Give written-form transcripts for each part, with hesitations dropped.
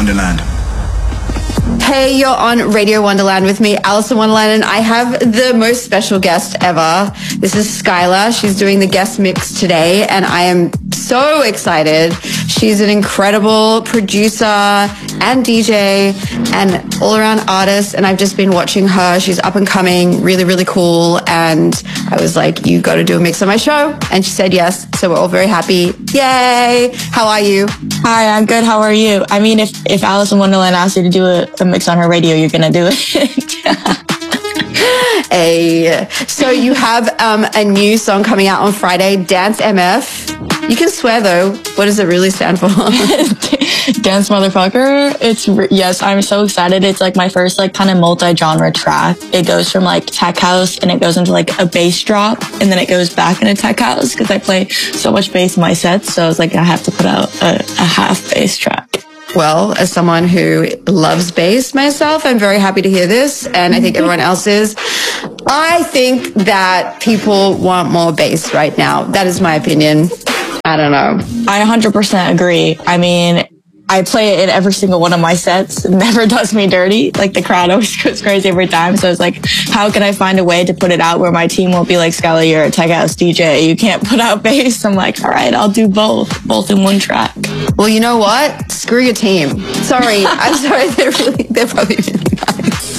Wonderland. Hey, you're on Radio Wonderland with me, Alice in Wonderland, and I have the most special guest ever. This is Skylar. She's doing the guest mix today, and I am so excited. She's an incredible producer and DJ and all-around artist, and I've just been watching her. She's up and coming, really, really cool, and I was like, you got to do a mix on my show, and she said yes, so we're all very happy. Yay! How are you? Hi, I'm good. How are you? I mean, if Alice in Wonderland asked you to do a mix on her radio, you're gonna do it. Hey, so you have a new song coming out on Friday, Dance MF. You can swear though. What does it really stand for? Dance motherfucker. Yes, I'm so excited. It's like my first like kind of multi-genre track. It goes from like tech house and it goes into like a bass drop and then it goes back into tech house because I play so much bass in my sets. So I was like, I have to put out a half bass track. Well, as someone who loves bass myself, I'm very happy to hear this, and I think everyone else is. I think that people want more bass right now. That is my opinion. I don't know. I 100% agree. I mean, I play it in every single one of my sets. It never does me dirty. Like, the crowd always goes crazy every time. So it's like, how can I find a way to put it out where my team won't be like, Skylar, you're a tech house DJ. You can't put out bass. I'm like, all right, I'll do both in one track. Well, you know what? Screw your team. Sorry. I'm sorry. They're probably really nice.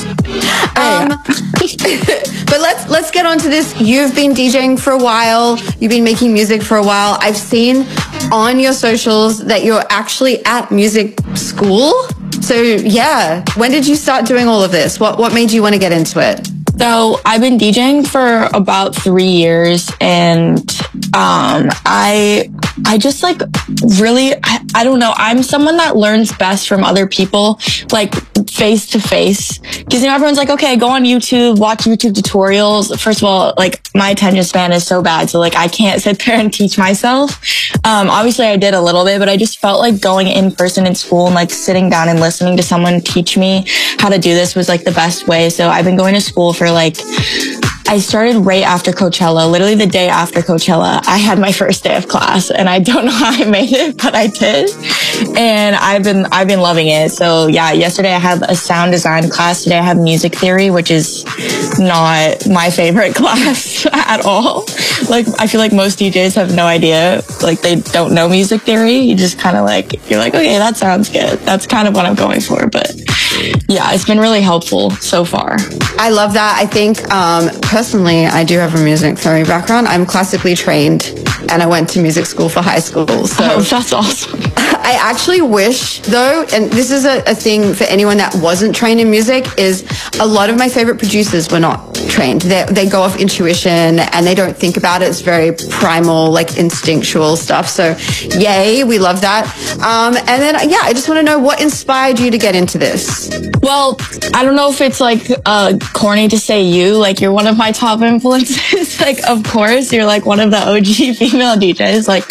But let's get on to this. You've been DJing for a while. You've been making music for a while. I've seen on your socials that you're actually at music school. So yeah, when did you start doing all of this? What made you want to get into it? So I've been DJing for about 3 years, and I just like really, I don't know. I'm someone that learns best from other people, like face to face. Because, you know, everyone's like, okay, go on YouTube, watch YouTube tutorials. First of all, like my attention span is so bad. So like I can't sit there and teach myself. Obviously I did a little bit, but I just felt like going in person in school and like sitting down and listening to someone teach me how to do this was like the best way. So I've been going to school for like, I started right after Coachella, literally the day after Coachella. I had my first day of class and I don't know how I made it, but I did. And I've been loving it. So yeah, yesterday I had a sound design class. Today I have music theory, which is not my favorite class at all. Like, I feel like most DJs have no idea. Like, they don't know music theory. You just kind of like, you're like, okay, that sounds good. That's kind of what I'm going for. But yeah, it's been really helpful so far. I love that. I think, personally, I do have a music theory background. I'm classically trained and I went to music school for high school. So that's awesome. I actually wish though, and this is a thing for anyone that wasn't trained in music, is a lot of my favorite producers were not trained. They go off intuition and they don't think about it. It's very primal, like instinctual stuff. So yay, we love that. And then, yeah, I just want to know what inspired you to get into this? Well, I don't know if it's like corny to say you, like you're one of my top influences. Like, of course, you're like one of the OG female DJs. Like,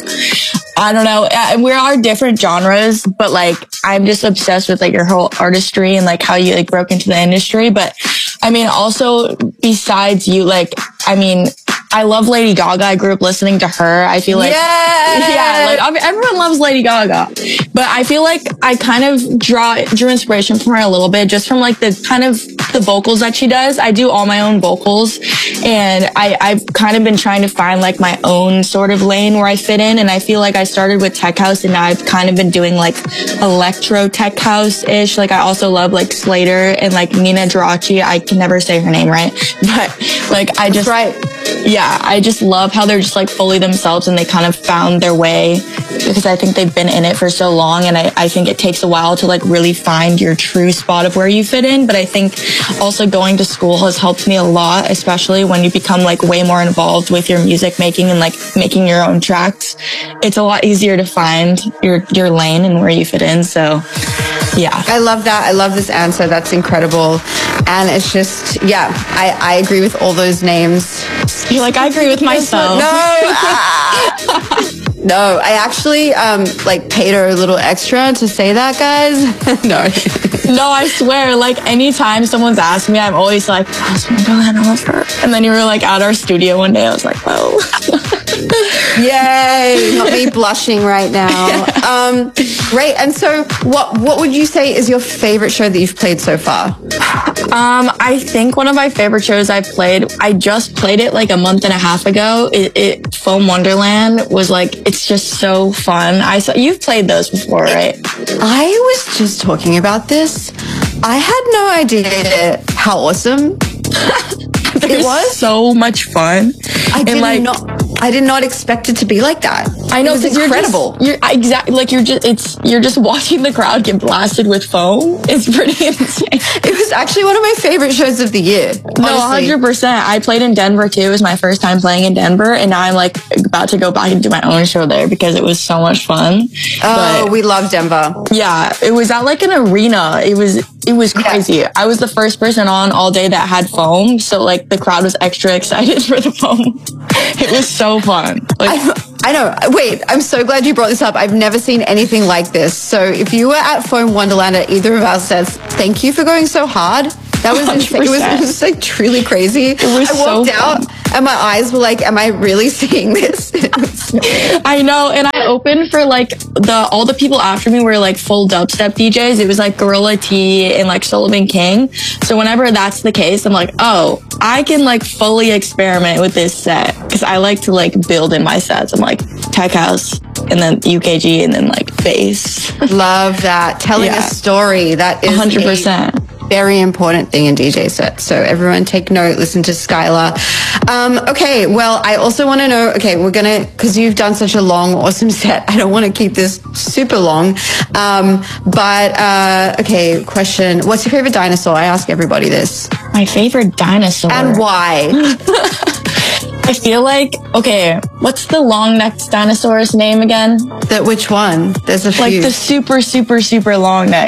I don't know. We are different genres, but like, I'm just obsessed with like your whole artistry and like how you like broke into the industry. But I mean, also besides you, like, I mean, I love Lady Gaga. I grew up listening to her. I feel like, yeah, like everyone loves Lady Gaga, but I feel like I kind of drew inspiration from her a little bit, just from like the kind of the vocals that she does. I do all my own vocals, and I've kind of been trying to find like my own sort of lane where I fit in. And I feel like I started with tech house, and now I've kind of been doing like electro tech house ish. Like I also love like Slater and like Nina Geraci. I can never say her name right, but like I just yeah, I just love how they're just like fully themselves and they kind of found their way, because I think they've been in it for so long, and I think it takes a while to like really find your true spot of where you fit in. But I think also going to school has helped me a lot, especially when you become like way more involved with your music making and like making your own tracks. It's a lot easier to find your lane and where you fit in. So yeah. I love that. I love this answer. That's incredible. And it's just, yeah, I agree with all those names. You're like, I agree with myself. No, I actually like paid her a little extra to say that, guys. No, I swear, like anytime someone's asked me, I'm always like, I love her. And then you were like at our studio one day. I was like, whoa. Yay! Not me blushing right now. Great. And so what would you say is your favorite show that you've played so far? I think one of my favorite shows I've played, I just played it like a month and a half ago. Foam Wonderland was like, it's just so fun. You've played those before, right? I was just talking about this. I had no idea how awesome it was. So much fun. I did not expect it to be like that. I know, it was incredible. You're just watching the crowd get blasted with foam. It's pretty insane. It was actually one of my favorite shows of the year. No, 100%. I played in Denver too. It was my first time playing in Denver, and now I'm like about to go back and do my own show there because it was so much fun. Oh, we love Denver. Yeah, it was at like an arena. It was crazy. Yeah. I was the first person on all day that had foam, so like the crowd was extra excited for the foam. It was so fun. I know. Wait, I'm so glad you brought this up. I've never seen anything like this. So if you were at Foam Wonderland at either of our sets, thank you for going so hard. That was insane. It was like truly crazy. I walked out and my eyes were like, am I really seeing this? I know. And I opened for like all the people after me were like full dubstep DJs. It was like Gorilla T and like Sullivan King. So whenever that's the case, I'm like, oh, I can like fully experiment with this set because I like to like build in my sets. I'm like tech house and then UKG and then like bass. Love that. Telling a story. That is 100%. Very important thing in DJ sets. So everyone take note, listen to Skylar. Okay, well, I also want to know, okay, because you've done such a long, awesome set. I don't want to keep this super long. Okay, question. What's your favorite dinosaur? I ask everybody this. My favorite dinosaur. And why? I feel like, okay, what's the long-necked dinosaur's name again? Which one? There's a few. Like the super, super, super long neck.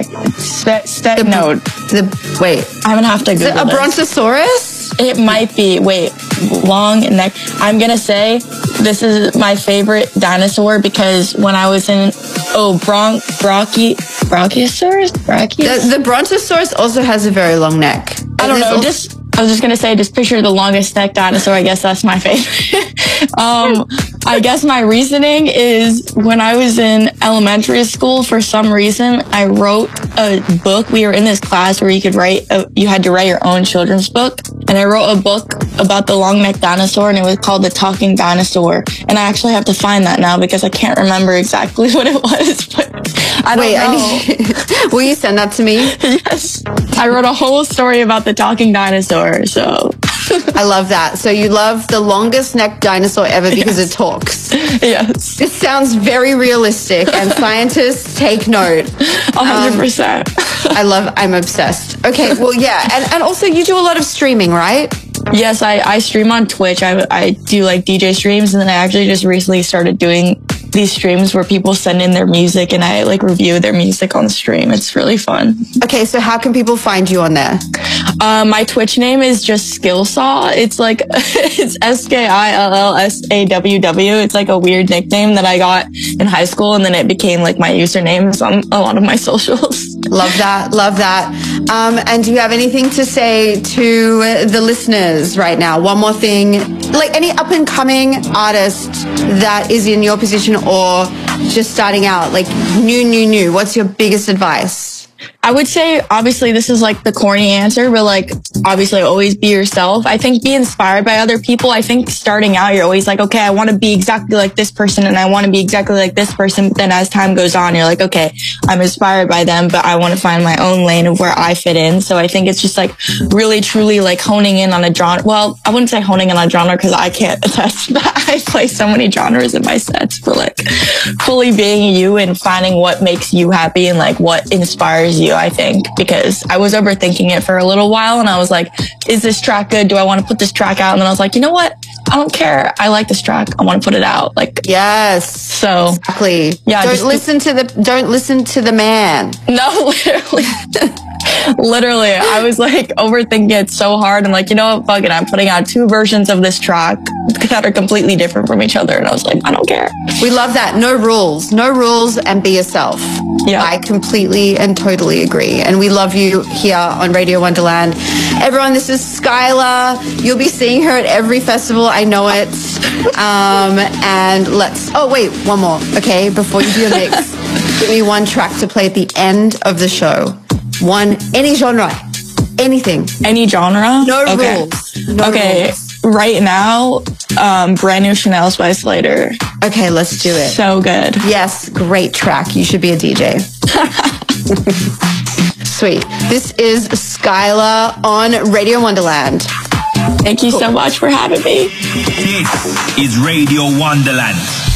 Wait. I'm gonna have to Google this. A brontosaurus? It might be. Wait, long neck. I'm gonna say this is my favorite dinosaur because when I was in, Brachiosaurus? The brontosaurus also has a very long neck. I don't know, I was just going to say, just picture the longest neck dinosaur. I guess that's my favorite. I guess my reasoning is when I was in elementary school, for some reason, I wrote a book. We were in this class where you had to write your own children's book. And I wrote a book about the long neck dinosaur and it was called The Talking Dinosaur. And I actually have to find that now because I can't remember exactly what it was, but I don't know. Will you send that to me? Yes. I wrote a whole story about the talking dinosaur, so. I love that. So you love the longest neck dinosaur ever because it talks. Yes. It sounds very realistic and scientists take note. 100%. I'm obsessed. Okay, well, yeah. And also you do a lot of streaming, right? Yes, I stream on Twitch. I do like DJ streams, and then I actually just recently started doing these streams where people send in their music and I like review their music on the stream. It's really fun. Okay, so how can people find you on there? My Twitch name is just Skillsaw. It's like, it's SKILLSAWW. It's like a weird nickname that I got in high school, and then it became like my username on a lot of my socials. Love that. Love that. And do you have anything to say to the listeners right now? One more thing, like any up and coming artist that is in your position or just starting out, like new, what's your biggest advice? I would say, obviously, this is like the corny answer, but like, obviously, always be yourself. I think be inspired by other people. I think starting out, you're always like, okay, I want to be exactly like this person and I want to be exactly like this person. But then as time goes on, you're like, okay, I'm inspired by them, but I want to find my own lane of where I fit in. So I think it's just like really, truly like honing in on a genre. Well, I wouldn't say honing in on a genre because I can't attest to that. I play so many genres in my sets, but like fully being you and finding what makes you happy and like what inspires you, I think, because I was overthinking it for a little while and I was like, is this track good? Do I want to put this track out? And then I was like, you know what? I don't care. I like this track. I want to put it out. Like, yes. So exactly. Yeah. Don't listen to the man. No, literally, I was like overthinking it so hard. And like, you know what? Fuck it. I'm putting out 2 versions of this track that are completely different from each other. And I was like, I don't care. We love that. No rules and be yourself. Yeah. I completely and totally agree. And we love you here on Radio Wonderland. Everyone, this is Skylar. You'll be seeing her at every festival. I know it. And oh wait, one more. Okay, before you do your mix, give me one track to play at the end of the show. Any genre, anything. Any genre? No rules. No rules. Right now, Brand New Chanel's by Slater. Okay, let's do it. So good. Yes, great track. You should be a DJ. Sweet. This is Skylar on Radio Wonderland. Thank you so much for having me. This is Radio Wonderland.